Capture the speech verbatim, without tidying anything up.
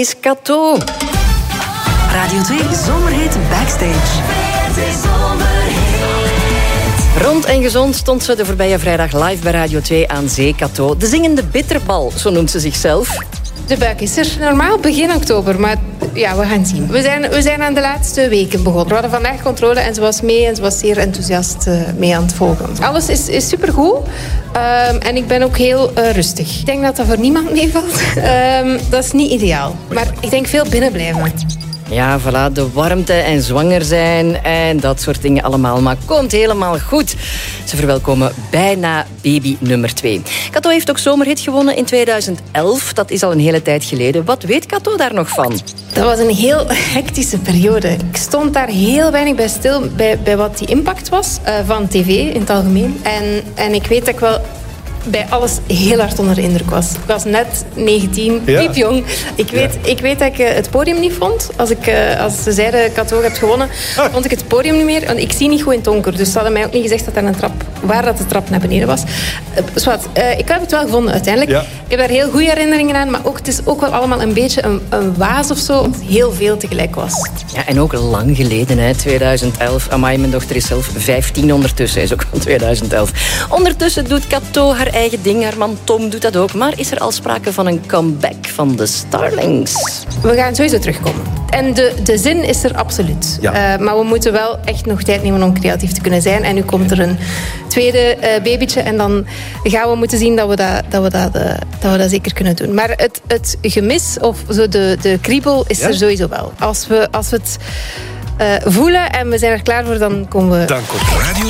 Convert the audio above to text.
Is Kato. Radio twee Zomerhit Backstage. Rond en gezond stond ze de voorbije vrijdag live bij Radio twee aan zee, Kato. De zingende bitterbal, zo noemt ze zichzelf. De buik is er normaal begin oktober, maar ja, we gaan zien. We zijn, we zijn aan de laatste weken begonnen. We hadden vandaag controle en ze was mee en ze was zeer enthousiast uh, mee aan het volgen. Alles is, is supergoed um, en ik ben ook heel uh, rustig. Ik denk dat dat voor niemand meevalt. Um, dat is niet ideaal, maar ik denk veel binnen blijven. Ja, voilà, de warmte en zwanger zijn en dat soort dingen allemaal. Maar komt helemaal goed. Ze verwelkomen bijna baby nummer twee. Kato heeft ook Zomerhit gewonnen in tweeduizend elf. Dat is al een hele tijd geleden. Wat weet Kato daar nog van? Dat was een heel hectische periode. Ik stond daar heel weinig bij stil bij, bij wat die impact was uh, van tv in het algemeen. En, en ik weet dat ik wel bij alles heel hard onder de indruk was. Ik was net negentien, ja. piepjong. Ik weet, ja. ik weet dat ik uh, het podium niet vond. Als, ik, uh, als ze zeiden, Kato hebt gewonnen, ah. vond ik het podium niet meer. Want ik zie niet goed in het donker. Dus ze hadden mij ook niet gezegd dat er een trap, waar dat de trap naar beneden was. Uh, zwart, uh, ik heb het wel gevonden uiteindelijk. Ja. Ik heb daar heel goede herinneringen aan. Maar ook, het is ook wel allemaal een beetje een, een waas of zo. Want heel veel tegelijk was. Ja, en ook lang geleden, hè, tweeduizend elf. Amai, mijn dochter is zelf vijftien ondertussen. Hij is ook van tweeduizend elf. Ondertussen doet Kato haar eigen ding. Haar man Tom doet dat ook. Maar is er al sprake van een comeback van de Starlings? We gaan sowieso terugkomen. En de, de zin is er absoluut. Ja. Uh, maar we moeten wel echt nog tijd nemen om creatief te kunnen zijn. En nu komt er een tweede uh, babytje. En dan gaan we moeten zien dat we dat, dat, we dat, uh, dat, we dat zeker kunnen doen. Maar het, het gemis of zo de, de kriebel is ja? er sowieso wel. Als we, als we het uh, voelen en we zijn er klaar voor, dan komen we... Dan komt Radio